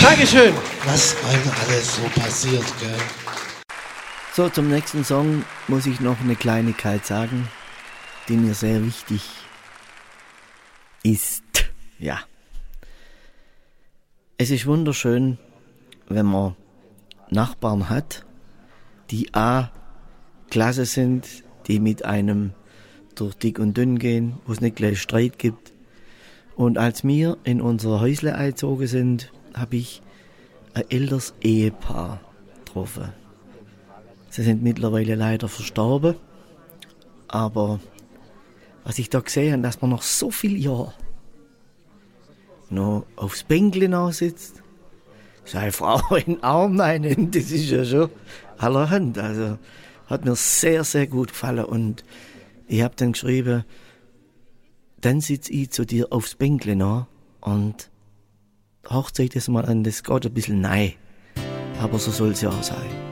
Dankeschön. Was einem alles so passiert, gell? So, zum nächsten Song muss ich noch eine Kleinigkeit sagen, die mir sehr wichtig ist. Ja. Es ist wunderschön, wenn man Nachbarn hat, die A-Klasse sind, die mit einem durch dick und dünn gehen, wo es nicht gleich Streit gibt. Und als wir in unser Häusle eingezogen sind, habe ich ein älteres Ehepaar getroffen. Sie sind mittlerweile leider verstorben, aber was ich da gesehen habe, dass man nach so vielen Jahren noch aufs Bänkle sitzt, seine Frau in den Arm nehmen, das ist ja schon allerhand. Also hat mir sehr, sehr gut gefallen und ich habe dann geschrieben, dann sitze ich zu dir aufs Bänkle nach und Hochzeit ist mal an, das geht ein bisschen nein, aber so soll es ja auch sein.